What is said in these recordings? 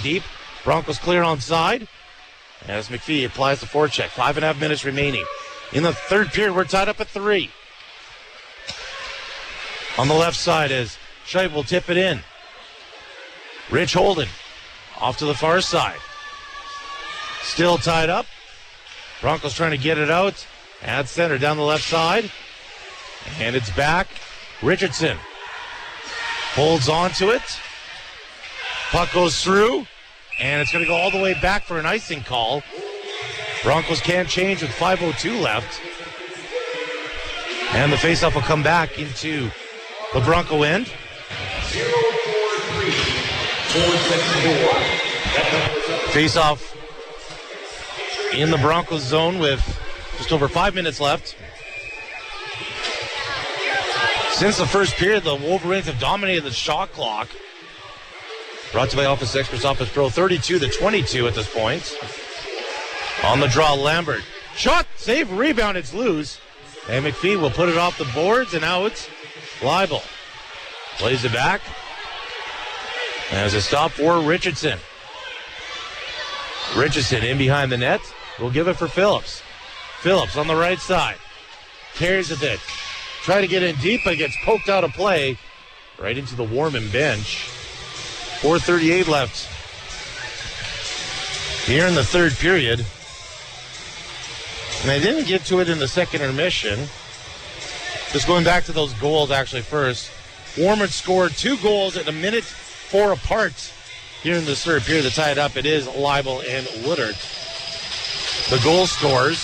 deep. Broncos clear on side as McPhee applies the forecheck. 5.5 minutes remaining. In the third period, we're tied up at 3. On the left side as Scheib will tip it in. Rich Holden off to the far side. Still tied up. Broncos trying to get it out. At center down the left side. And it's back. Richardson holds on to it. Puck goes through. And it's going to go all the way back for an icing call. Broncos can't change with 5:02 left. And the faceoff will come back into the Bronco end. Faceoff in the Broncos zone with just over 5 minutes left. Since the first period, the Wolverines have dominated the shot clock. Brought to you by Office Experts Office Pro, 32-22 at this point. On the draw, Lambert. Shot, save, rebound, it's loose. And McPhee will put it off the boards, and now it's Leibel. Plays it back. As a stop for Richardson. Richardson in behind the net. We'll give it for Phillips. Phillips on the right side. Carries it there. Try to get in deep, but gets poked out of play. Right into the Warman bench. 4:38 left here in the third period. And they didn't get to it in the second intermission. Just going back to those goals actually first. Warman scored 2 goals at a minute 4 apart here in the third period to tie it up. It is Leibel and Woodard. The goal scorers.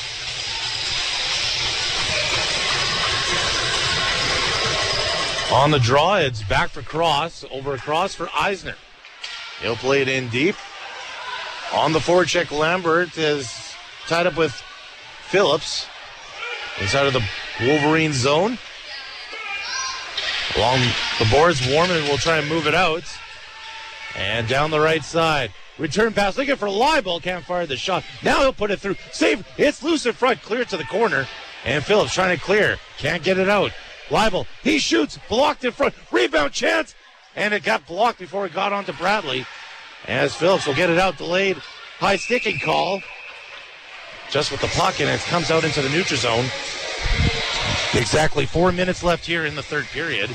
On the draw, it's back for Cross, over across for Eisner. He'll play it in deep. On the forecheck, Lambert is tied up with Phillips inside of the Wolverine zone. Along the boards, Warman will try and move it out. And down the right side. Return pass, looking for Leibel, can't fire the shot. Now he'll put it through. Save, it's loose in front, clear to the corner. And Phillips trying to clear, can't get it out. Leibel, he shoots, blocked in front, rebound chance, and it got blocked before it got onto Bradley. As Phillips will get it out, delayed high sticking call. Just with the puck, and it comes out into the neutral zone. Exactly 4 minutes left here in the third period.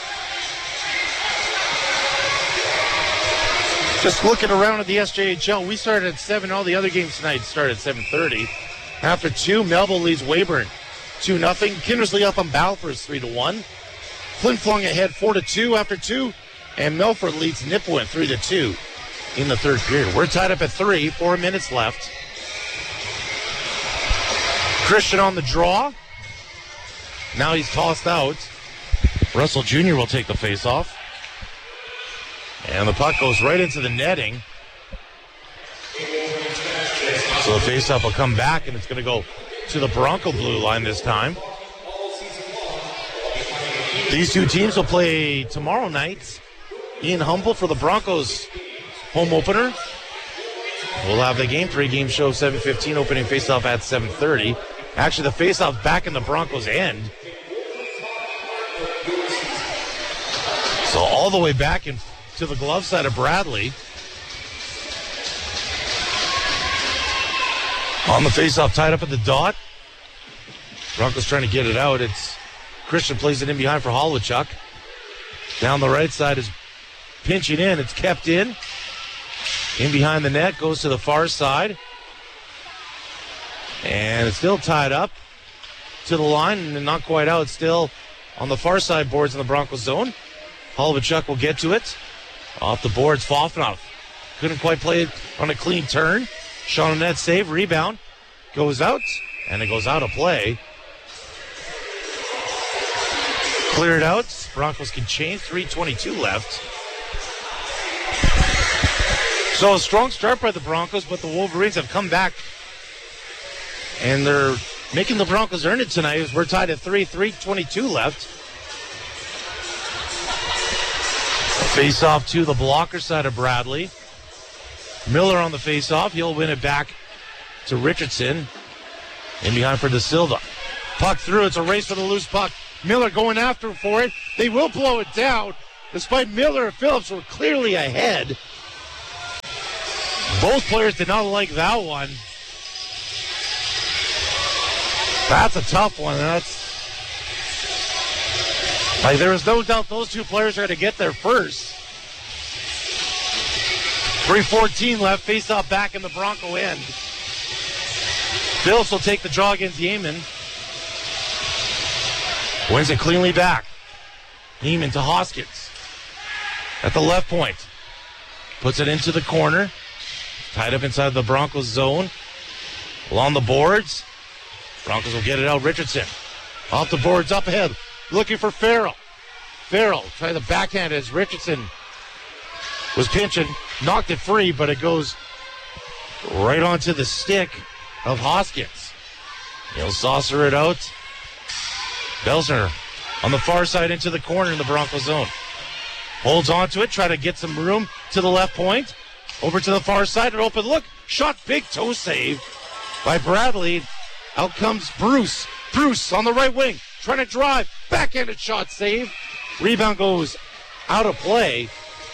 Just looking around at the SJHL, we started at 7. All the other games tonight started at 7:30. After 2, Melville leads Weyburn 2-0. Kindersley up on Balfour 3-1. Flin Flon ahead 4-2 after 2. And Melford leads Nipawin 3-2 in the third period. We're tied up at 3, 4 minutes left. Christian on the draw. Now he's tossed out. Russell Jr. will take the faceoff. And the puck goes right into the netting. So the faceoff will come back, and it's going to go to the Bronco blue line this time. These two teams will play tomorrow night in Humboldt for the Broncos home opener. We'll have the game 3 game show 7:15, opening faceoff at 7:30. Actually, the faceoff back in the Broncos' end. So all the way back to the glove side of Bradley. On the faceoff, tied up at the dot. Broncos trying to get it out. It's Christian plays it in behind for Holowchuk. Down the right side is pinching in. It's kept in. In behind the net, goes to the far side. And it's still tied up to the line and not quite out. Still on the far side boards in the Broncos zone. Holowchuk will get to it. Off the boards, Fofanoff couldn't quite play it on a clean turn. Sean net save, rebound, goes out, and it goes out of play. Cleared out. Broncos can change. 3:22 left. So a strong start by the Broncos, but the Wolverines have come back. And they're making the Broncos earn it tonight as we're tied at 3:22 left. Face-off to the blocker side of Bradley. Miller on the face-off. He'll win it back to Richardson. In behind for Da Silva. Puck through. It's a race for the loose puck. Miller going after for it. They will blow it down. Despite Miller and Phillips were clearly ahead. Both players did not like that one. That's a tough one. There is no doubt those two players are going to get there first. 3:14 left. Face-off back in the Bronco end. Phillips will take the draw against Yeaman. Wins it cleanly back. Yeaman to Hoskins. At the left point. Puts it into the corner. Tied up inside the Broncos zone. Along the boards. Broncos will get it out. Richardson. Off the boards, up ahead. Looking for Farrell. Farrell trying to backhand as Richardson was pinching. Knocked it free, but it goes right onto the stick of Hoskins. He'll saucer it out. Belzner on the far side into the corner in the Broncos zone. Holds onto it, try to get some room to the left point. Over to the far side, an open look. Shot, big toe save by Bradley. Out comes Bruce. Bruce on the right wing, trying to drive. Backhanded shot save. Rebound goes out of play.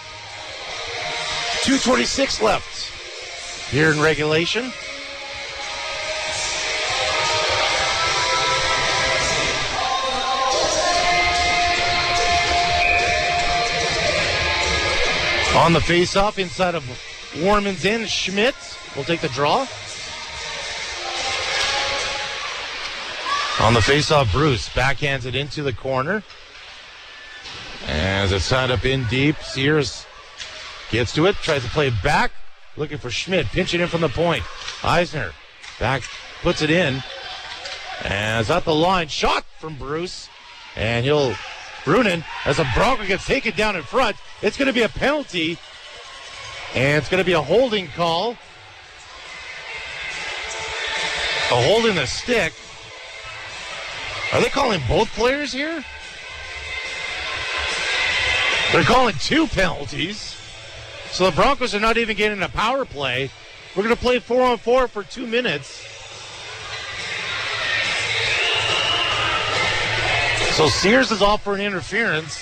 2:26 left here in regulation. On the face-off inside of Warman's end, Schmidt will take the draw. On the face-off, Bruce backhands it into the corner. As it's tied up in deep, Sears gets to it, tries to play it back, looking for Schmidt, pinching in from the point. Eisner back, puts it in. As at the line, shot from Bruce. And Brunin, as a Bronco gets taken down in front, it's going to be a penalty. And it's going to be a holding call. A holding the stick. Are they calling both players here? They're calling two penalties. So the Broncos are not even getting a power play. We're going to play 4-on-4 for 2 minutes. So Sears is off for an interference.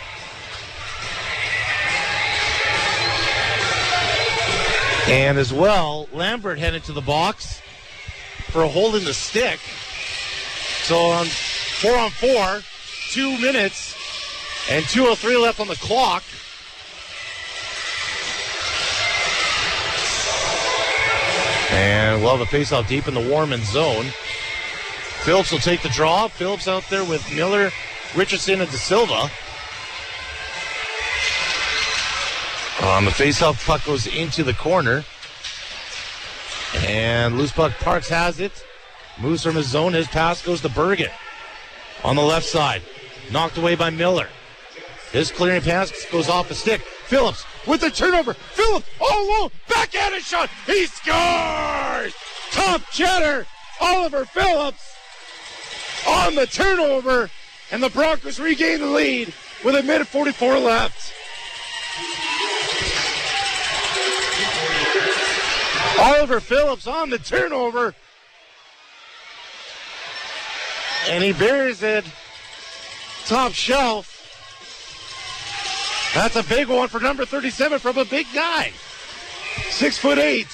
And as well, Lambert headed to the box for a hold in the stick. So on 4-on-4, 2 minutes and 2:03 left on the clock. And we'll have a face-off deep in the Warman zone. Phillips will take the draw. Phillips out there with Miller, Richardson, and De Silva. On the face-off, puck goes into the corner. And loose puck, Parks has it. Moves from his zone. His pass goes to Bergen. On the left side. Knocked away by Miller. His clearing pass goes off the stick. Phillips with the turnover. Phillips all alone. Backhanded shot. He scores! Top cheddar. Oliver Phillips on the turnover. And the Broncos regain the lead with a minute 44 left. Oliver Phillips on the turnover. And he buries it top shelf. That's a big one for number 37 from a big guy. 6'8".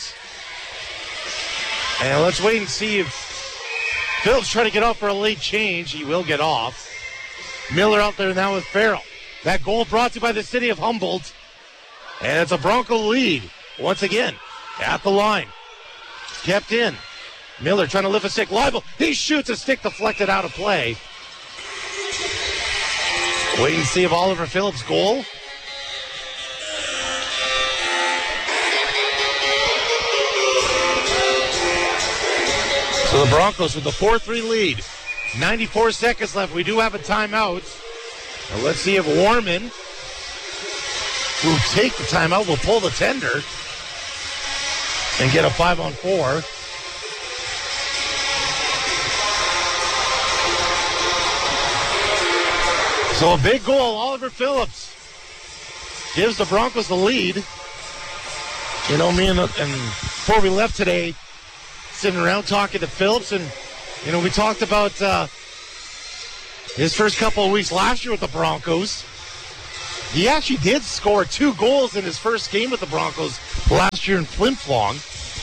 And let's wait and see if Phillips trying to get off for a late change. He will get off. Miller out there now with Farrell. That goal brought to you by the city of Humboldt. And it's a Bronco lead once again at the line. Kept in. Miller trying to lift a stick. Leibel, he shoots a stick deflected out of play. Wait and see if Oliver Phillips' goal. So the Broncos with the 4-3 lead. 94 seconds left. We do have a timeout. Now let's see if Warman, who take the timeout, will pull the tender and get a 5-on-4. So a big goal, Oliver Phillips gives the Broncos the lead. You know, me and before we left today, sitting around talking to Phillips, and you know, we talked about his first couple of weeks last year with the Broncos. He actually did score 2 goals in his first game with the Broncos last year in Flin Flon.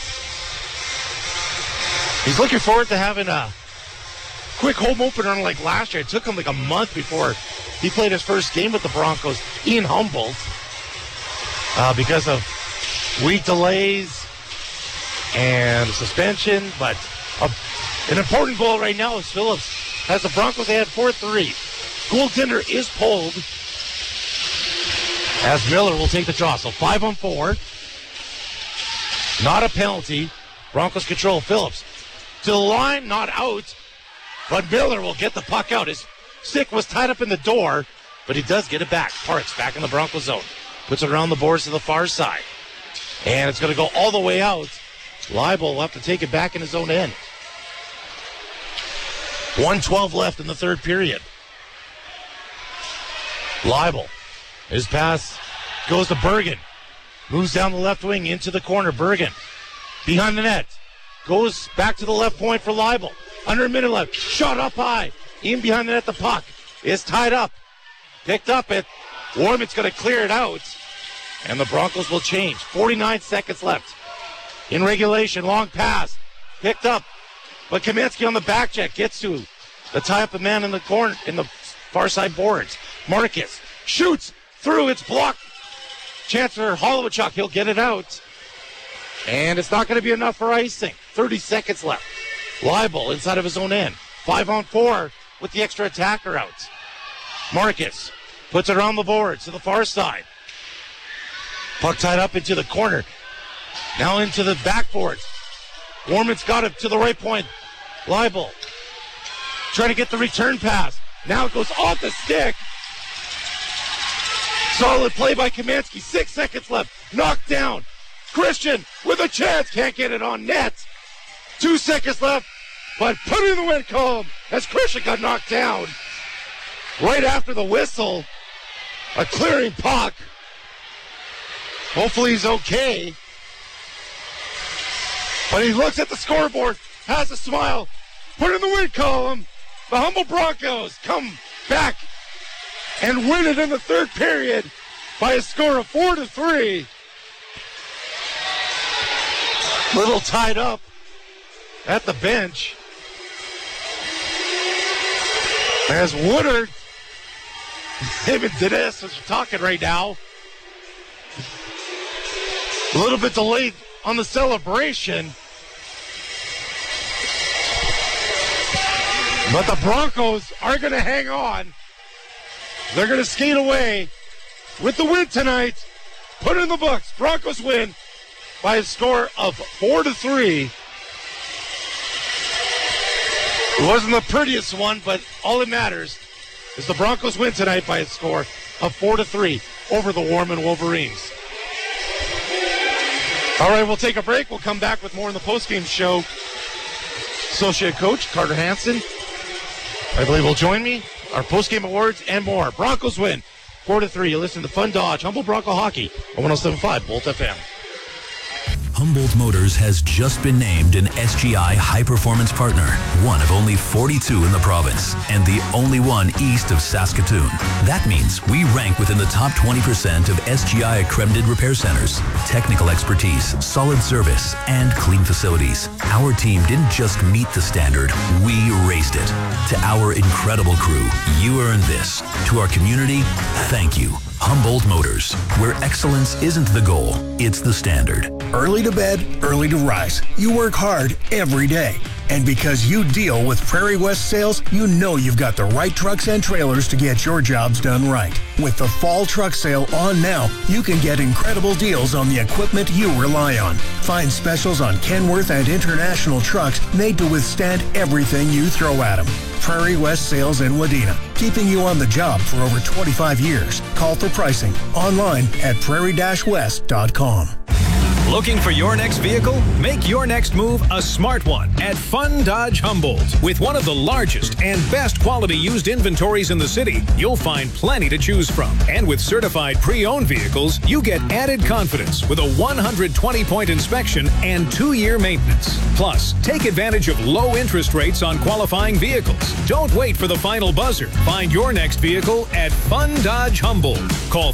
He's looking forward to having a quick home opener like last year. It took him like a month before he played his first game with the Broncos in Humboldt because of week delays and suspension. But an important goal right now is Phillips has the Broncos ahead 4-3. Goaltender is pulled as Miller will take the draw. So 5-on-4. Not a penalty. Broncos control. Phillips to the line, not out. But Miller will get the puck out. His stick was tied up in the door, but he does get it back. Parks back in the Broncos zone. Puts it around the boards to the far side. And it's going to go all the way out. Leibel will have to take it back in his own end. 1:12 left in the third period. Leibel. His pass goes to Bergen. Moves down the left wing into the corner. Bergen behind the net. Goes back to the left point for Leibel. Under a minute left. Shot up high. In behind the net, the puck is tied up. Picked up it. Warman's going to clear it out. And the Broncos will change. 49 seconds left. In regulation, long pass. Picked up. But Kaminsky on the back check gets to the tie-up man in the corner, in the far side boards. Marcus shoots through. It's blocked. Chance for Holochuk. He'll get it out. And it's not going to be enough for icing. 30 seconds left. Leibel inside of his own end. 5-on-4 with the extra attacker out. Marcus puts it around the boards to the far side. Puck tied up into the corner. Now into the backboards. Warman's got it to the right point. Leibel trying to get the return pass. Now it goes off the stick. Solid play by Kaminsky. 6 seconds left. Knocked down. Christian with a chance. Can't get it on net. 2 seconds left. But put it in the win column as Christian got knocked down. Right after the whistle. A clearing puck. Hopefully he's okay. But he looks at the scoreboard. Has a smile. Put it in the win column. The Humboldt Broncos come back and win it in the third period by a score of 4-3. Little tied up at the bench. As Woodard, him and Dennis is talking right now. A little bit delayed on the celebration. But the Broncos are going to hang on. They're going to skate away with the win tonight. Put it in the books. Broncos win by a score of 4-3. It wasn't the prettiest one, but all that matters is the Broncos win tonight by a score of 4-3 over the Warman Wolverines. All right, we'll take a break. We'll come back with more in the postgame show. Associate coach Carter Hansen, I believe, will join me. Our postgame awards and more. Broncos win 4-3. You listen to Fun Dodge, Humboldt Bronco Hockey on 107.5 Bolt FM. Humboldt Motors has just been named an SGI High Performance Partner, one of only 42 in the province, and the only one east of Saskatoon. That means we rank within the top 20% of SGI accredited repair centers. Technical expertise, solid service, and clean facilities. Our team didn't just meet the standard, we raised it. To our incredible crew, you earned this. To our community, thank you. Humboldt Motors, where excellence isn't the goal, it's the standard. Early to bed, early to rise. You work hard every day. And because you deal with Prairie West Sales, you know you've got the right trucks and trailers to get your jobs done right. With the fall truck sale on now, you can get incredible deals on the equipment you rely on. Find specials on Kenworth and International trucks made to withstand everything you throw at them. Prairie West Sales in Wadena, keeping you on the job for over 25 years. Call for pricing online at prairie-west.com. Looking for your next vehicle? Make your next move a smart one at Fun Dodge Humboldt. With one of the largest and best quality used inventories in the city, you'll find plenty to choose from. And with certified pre-owned vehicles, you get added confidence with a 120-point inspection and 2-year maintenance. Plus, take advantage of low interest rates on qualifying vehicles. Don't wait for the final buzzer. Find your next vehicle at Fun Dodge Humboldt. Call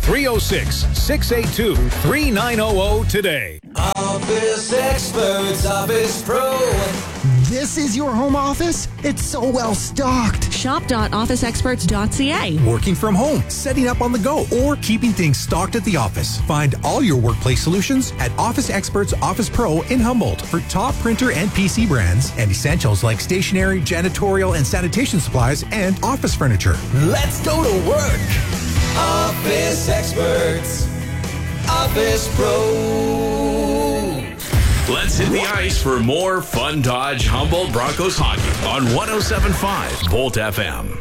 306-682-3900 today. Office Experts, Office Pro. This is your home office? It's so well stocked. Shop.officeexperts.ca. Working from home, setting up on the go, or keeping things stocked at the office. Find all your workplace solutions at Office Experts Office Pro in Humboldt for top printer and PC brands and essentials like stationery, janitorial, and sanitation supplies and office furniture. Let's go to work. Office Experts, Office Pro. Let's hit the ice for more Fun Dodge Humboldt Broncos hockey on 107.5 Bolt FM.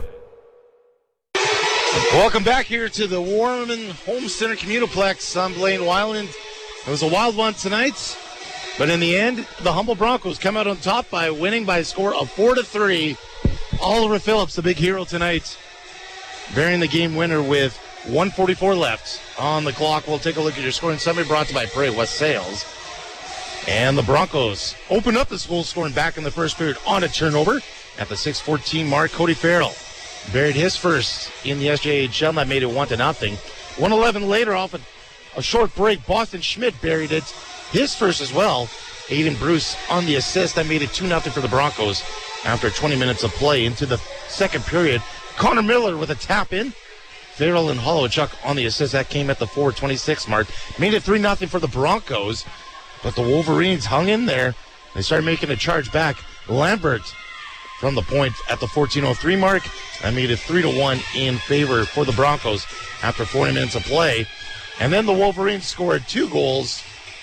Welcome back here to the Warman Home Center Communiplex. I'm Blaine Weiland. It was a wild one tonight, but in the end, the Humboldt Broncos come out on top by winning by a score of 4-3. Oliver Phillips, the big hero tonight, bearing the game winner with 1:44 left on the clock. We'll take a look at your scoring summary brought to you by Prairie West Sales. And the Broncos opened up this goal scoring back in the first period on a turnover at the 6:14 mark. Cody Farrell buried his first in the SJHL, and that made it 1-0. 1:11 later, off a short break, Boston Schmidt buried it, his first as well. Aiden Bruce on the assist, that made it 2-0 for the Broncos after 20 minutes of play into the second period. Connor Miller with a tap in. Farrell and Hollowchuk on the assist, that came at the 4:26 mark. Made it 3-0 for the Broncos. But the Wolverines hung in there. They started making a charge back. Lambert from the point at the 14:03 mark. That made it 3-1 in favor for the Broncos after 40 minutes of play. And then the Wolverines scored 2 goals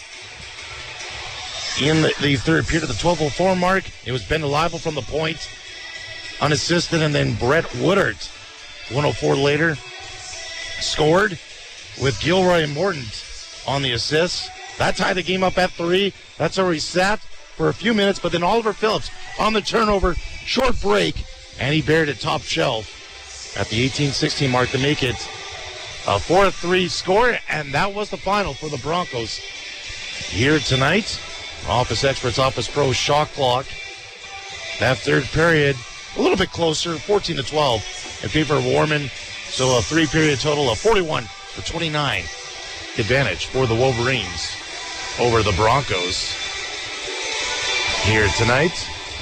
in the third period at the 12:04 mark. It was Ben Reliable from the point, unassisted, and then Brett Woodard, 1:04 later, scored with Gilroy and Morton on the assist. That tied the game up at 3. That's where he sat for a few minutes, but then Oliver Phillips on the turnover, short break, and he buried it top shelf at the 18:16 mark to make it a 4-3 score, and that was the final for the Broncos here tonight. Office Experts, Office Pro shot clock. That third period, a little bit closer, 14-12 in favor of Warman. So a 3-period total of 41-29 advantage for the Wolverines over the Broncos here tonight.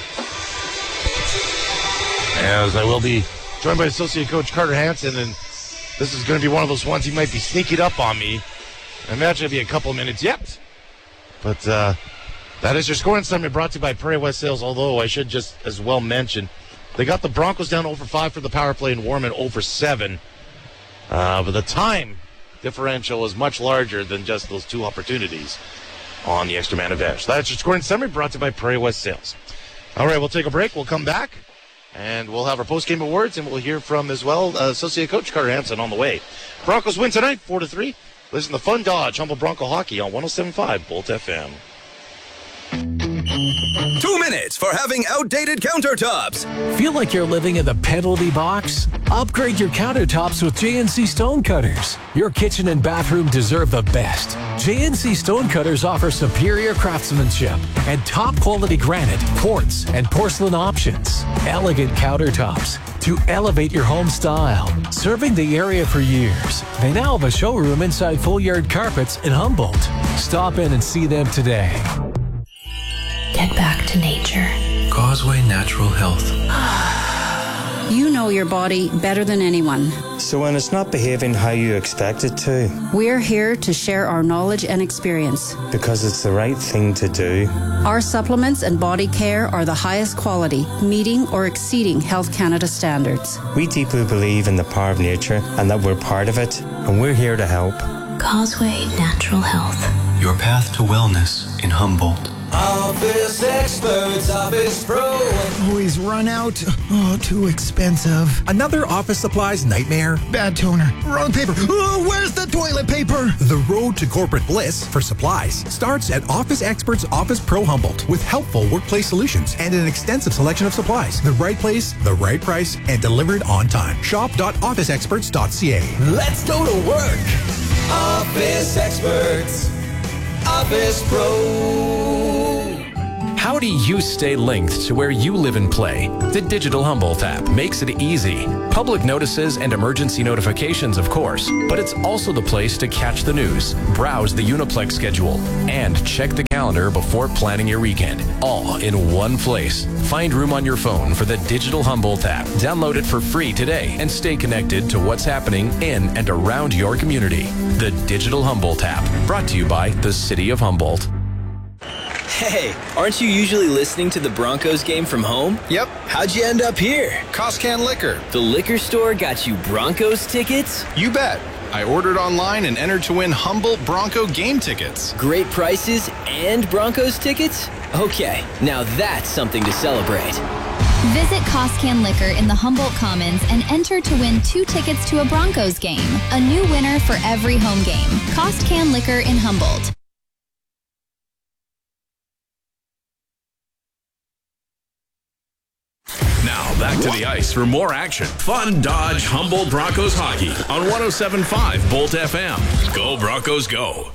As I will be joined by Associate Coach Carter Hansen, and this is going to be one of those ones he might be sneaking up on me. I imagine it'll be a couple of minutes yet. But that is your scoring summary brought to you by Prairie West Sales, although I should just as well mention they got the Broncos down 0-5 for the power play and Warman 0-7. But the time differential is much larger than just those 2 opportunities on the extra man advantage. That's your scoring summary brought to you by Prairie West Sales. All right, we'll take a break. We'll come back, and we'll have our post-game awards, and we'll hear from, as well, Associate Coach Carter Hansen on the way. Broncos win tonight, 4-3. Listen to Fun Dodge Humboldt Bronco Hockey on 107.5 Bolt FM. 2 minutes for having outdated countertops. Feel like you're living in the penalty box? Upgrade your countertops with JNC Stone Cutters. Your kitchen and bathroom deserve the best. JNC Stone Cutters offer superior craftsmanship and top quality granite, quartz, and porcelain options. Elegant countertops to elevate your home style. Serving the area for years, they now have a showroom inside Full Yard Carpets in Humboldt. Stop in and see them today. Get back to nature. Causeway Natural Health. You know your body better than anyone. So when it's not behaving how you expect it to, we're here to share our knowledge and experience. Because it's the right thing to do. Our supplements and body care are the highest quality, meeting or exceeding Health Canada standards. We deeply believe in the power of nature and that we're part of it, and we're here to help. Causeway Natural Health. Your path to wellness in Humboldt. Office Experts, Office Pro. Always run out. Oh, too expensive. Another office supplies nightmare? Bad toner. Wrong paper. Oh, where's the toilet paper? The road to corporate bliss for supplies starts at Office Experts Office Pro Humboldt with helpful workplace solutions and an extensive selection of supplies. The right place, the right price, and delivered on time. Shop.officeexperts.ca. Let's go to work. Office Experts, Office Pro. How do you stay linked to where you live and play? The Digital Humboldt app makes it easy. Public notices and emergency notifications, of course, but it's also the place to catch the news, browse the Uniplex schedule, and check the calendar before planning your weekend. All in one place. Find room on your phone for the Digital Humboldt app. Download it for free today and stay connected to what's happening in and around your community. The Digital Humboldt app, brought to you by the City of Humboldt. Hey, aren't you usually listening to the Broncos game from home? Yep. How'd you end up here? Costcan Liquor. The liquor store got you Broncos tickets? You bet. I ordered online and entered to win Humboldt Bronco game tickets. Great prices and Broncos tickets? Okay, now that's something to celebrate. Visit Costcan Liquor in the Humboldt Commons and enter to win 2 tickets to a Broncos game. A new winner for every home game. Costcan Liquor in Humboldt. Now back to the ice for more action. Fun Dodge Humboldt Broncos hockey on 107.5 Bolt FM. Go Broncos, go.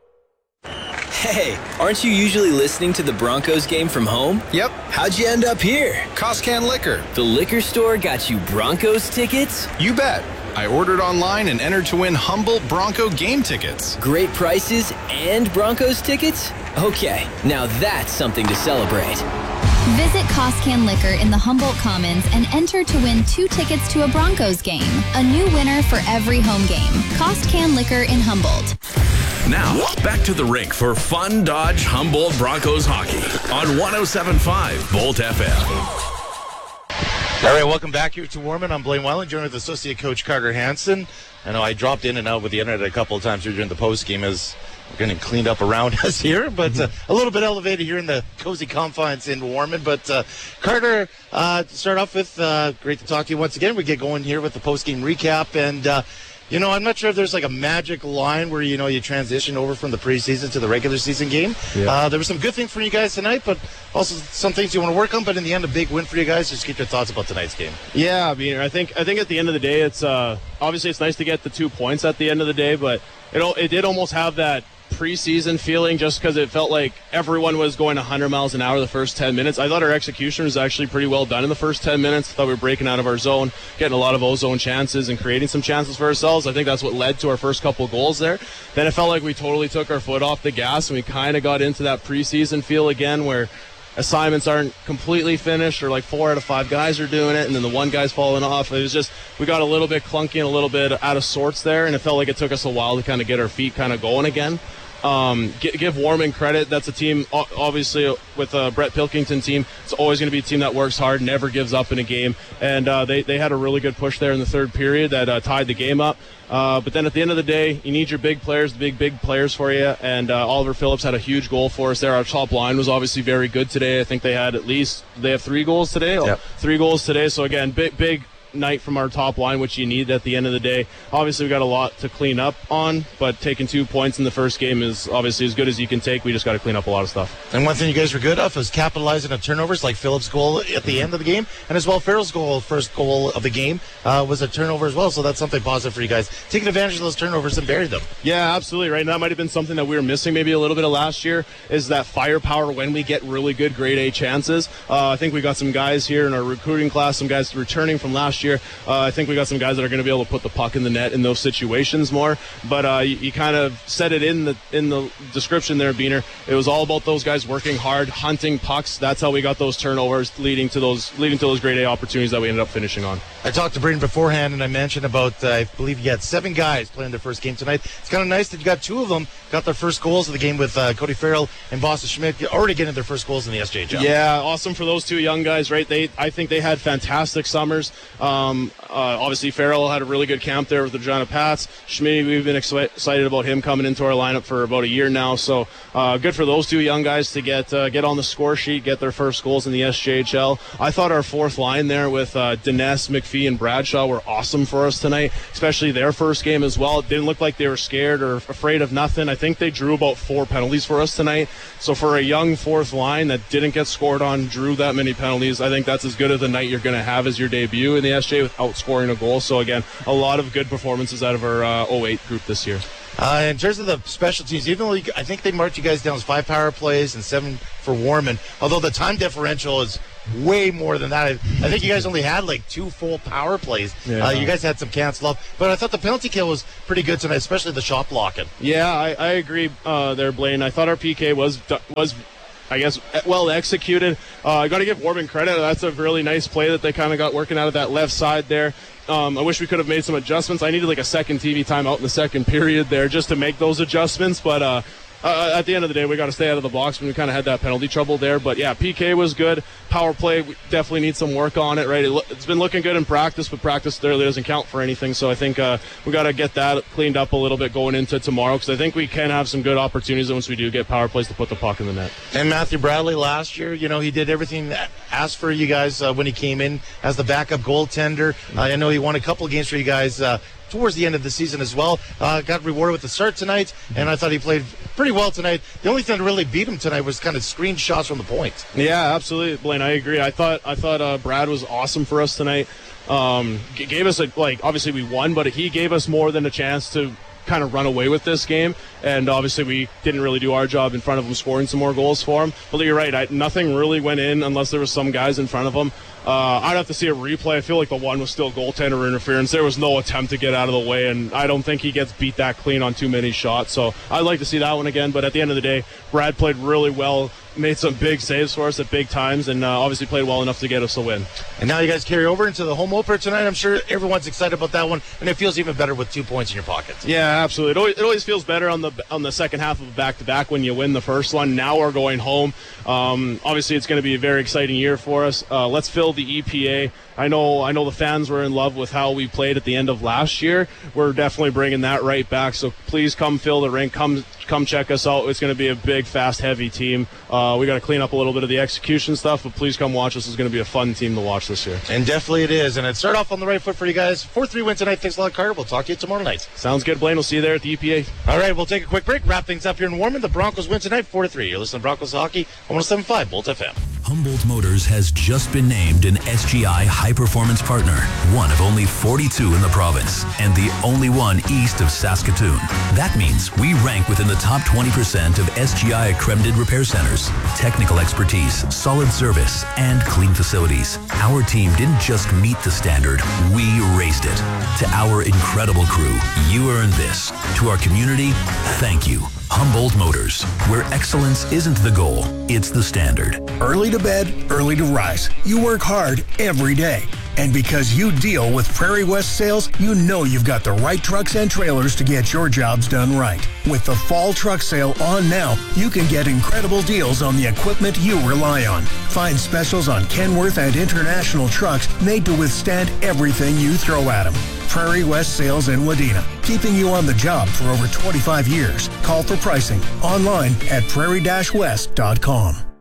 Hey, aren't you usually listening to the Broncos game from home? Yep. How'd you end up here? Costcan Liquor. The liquor store got you Broncos tickets? You bet. I ordered online and entered to win Humboldt Bronco game tickets. Great prices and Broncos tickets? Okay, now that's something to celebrate. Visit Costcan Liquor in the Humboldt Commons and enter to win 2 tickets to a Broncos game. A new winner for every home game. Costcan Liquor in Humboldt. Now, back to the rink for Fun Dodge Humboldt Broncos hockey on 107.5 Bolt FM. All right, welcome back here to Warman. I'm Blaine Weiland, joined with Associate Coach Carter Hansen. I know I dropped in and out with the internet a couple of times here during the post game as we're getting cleaned up around us here, but a little bit elevated here in the cozy confines in Warman. But Carter, to start off with, great to talk to you once again. We get going here with the post game recap, and I'm not sure if there's like a magic line where, you transition over from the preseason to the regular season game. Yeah. There were some good things for you guys tonight, but also some things you want to work on. But in the end, a big win for you guys. Just get your thoughts about tonight's game. Yeah, I mean, I think at the end of the day, it's obviously it's nice to get the 2 points at the end of the day, but it did almost have that preseason feeling just because it felt like everyone was going 100 miles an hour the first 10 minutes. I thought our execution was actually pretty well done in the first 10 minutes. I thought we were breaking out of our zone, getting a lot of O-zone chances and creating some chances for ourselves. I think that's what led to our first couple goals there. Then it felt like we totally took our foot off the gas and we kind of got into that preseason feel again where assignments aren't completely finished or like 4 out of 5 guys are doing it and then the one guy's falling off. It was just, we got a little bit clunky and a little bit out of sorts there, and it felt like it took us a while to kind of get our feet kind of going again. Give Warman credit. That's a team, obviously, with a Brett Pilkington team. It's always going to be a team that works hard, never gives up in a game. And they had a really good push there in the third period that tied the game up. But then at the end of the day, you need your big players, the big players for you. And Oliver Phillips had a huge goal for us there. Our top line was obviously very good today. I think they have 3 goals today. Yep. 3 goals today. So again, big night from our top line, which you need at the end of the day. Obviously, we got a lot to clean up on, but taking 2 points in the first game is obviously as good as you can take. We just got to clean up a lot of stuff. And one thing you guys were good at was capitalizing on turnovers, like Phillips' goal at the end of the game, and as well Farrell's first goal of the game was a turnover as well. So that's something positive for you guys, taking advantage of those turnovers and burying them. Yeah, absolutely. Right, and that might have been something that we were missing maybe a little bit of last year, is that firepower when we get really good grade A chances. I think we got some guys here in our recruiting class, some guys returning from last year. I think we got some guys that are going to be able to put the puck in the net in those situations more. But you kind of said it in the description there, Beener. It was all about those guys working hard, hunting pucks. That's how we got those turnovers, leading to those grade A opportunities that we ended up finishing on. I talked to Braden beforehand, and I mentioned about I believe you had 7 guys playing their first game tonight. It's kind of nice that you got 2 of them got their first goals of the game with Cody Farrell and Boston Schmidt already getting their first goals in the SJHL. Yeah, awesome for those 2 young guys, right? I think they had fantastic summers. Obviously, Farrell had a really good camp there with the Regina Pats. Schmidt, we've been excited about him coming into our lineup for about a year now. So good for those two young guys to get on the score sheet, get their first goals in the SJHL. I thought our fourth line there with Dines, McPhee, and Bradshaw were awesome for us tonight, especially their first game as well. It didn't look like they were scared or afraid of nothing. I think they drew about 4 penalties for us tonight. So for a young fourth line that didn't get scored on, drew that many penalties, I think that's as good of the night you're going to have as your debut in the SJ without scoring a goal. So again, a lot of good performances out of our 08 group this year. In terms of the special teams, even though I think they marked you guys down as 5 power plays and 7 for Warman, although the time differential is way more than that. I think you guys only had like 2 full power plays. Yeah. You guys had some cancel off, but I thought the penalty kill was pretty good tonight, especially the shot blocking. Yeah, I agree there, Blaine. I thought our PK was I guess, well executed. I got to give Warman credit. That's a really nice play that they kind of got working out of that left side there. I wish we could have made some adjustments. I needed like a second TV timeout in the second period there just to make those adjustments, but at the end of the day, we got to stay out of the box when we kind of had that penalty trouble there. But yeah, PK was good. Power play, we definitely need some work on it, right? It's been looking good in practice, but practice really doesn't count for anything. So I think we got to get that cleaned up a little bit going into tomorrow, because I think we can have some good opportunities once we do get power plays to put the puck in the net. And Matthew Bradley last year, he did everything asked for you guys when he came in as the backup goaltender. I know he won a couple of games for you guys towards the end of the season as well. Got rewarded with the start tonight, and I thought he played pretty well tonight. The only thing that really beat him tonight was kind of screen shots from the point. Yeah, absolutely, Blaine. I agree. I thought Brad was awesome for us tonight. Gave us obviously we won, but he gave us more than a chance to kind of run away with this game, and obviously we didn't really do our job in front of him scoring some more goals for him. But you're right, nothing really went in unless there was some guys in front of him. I'd have to see a replay. I feel like the one was still goaltender interference. There was no attempt to get out of the way, and I don't think he gets beat that clean on too many shots. So I'd like to see that one again, but at the end of the day, Brad played really well, made some big saves for us at big times, and obviously played well enough to get us a win. And now you guys carry over into the home opener tonight. I'm sure everyone's excited about that one, and it feels even better with 2 points in your pocket. Yeah, absolutely. It always feels better on the second half of a back-to-back when you win the first one. Now we're going home. Obviously, it's going to be a very exciting year for us. Let's fill the EPA. I know the fans were in love with how we played at the end of last year. We're definitely bringing that right back. So please come fill the rink. Come check us out. It's going to be a big, fast, heavy team. We got to clean up a little bit of the execution stuff, but please come watch us. It's going to be a fun team to watch this year. And definitely it is. And it started off on the right foot for you guys. 4-3 win tonight. Thanks a lot, Carter. We'll talk to you tomorrow night. Sounds good, Blaine. We'll see you there at the EPA. All right, we'll take a quick break. Wrap things up here in Warman. The Broncos win tonight, 4-3. You're listening to Broncos Hockey on 107.5 Bolt FM. Humboldt Motors has just been named an SGI High Performance Partner, one of only 42 in the province, and the only one east of Saskatoon. That means we rank within the top 20% of SGI accredited repair centers. Technical expertise, solid service, and clean facilities. Our team didn't just meet the standard, we raised it. To our incredible crew, you earned this. To our community, thank you. Humboldt Motors, where excellence isn't the goal, it's the standard. Early to bed, early to rise. You work hard every day. And because you deal with Prairie West Sales, you know you've got the right trucks and trailers to get your jobs done right. With the fall truck sale on now, you can get incredible deals on the equipment you rely on. Find specials on Kenworth and International trucks made to withstand everything you throw at them. Prairie West Sales in Wadena, keeping you on the job for over 25 years. Call for pricing online at prairie-west.com.